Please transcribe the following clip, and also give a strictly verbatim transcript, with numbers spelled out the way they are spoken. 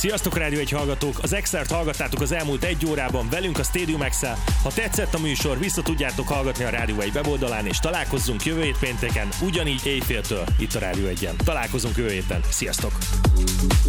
Sziasztok Rádió egy hallgatók! Az Exert hallgattátok az elmúlt egy órában velünk a Stadium X-el. Ha tetszett a műsor, vissza tudjátok hallgatni a Rádió egy weboldalán, és találkozzunk jövő hét pénteken, ugyanígy éjféltől itt a Rádió egyen. Találkozunk jövő héten. Sziasztok!